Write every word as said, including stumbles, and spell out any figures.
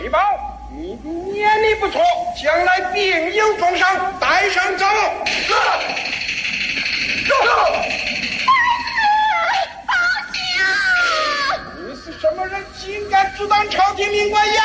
李宝，你的年龄不错，将来并有重赏，带上招。是。走。你是什么人，竟敢阻挡朝廷命官？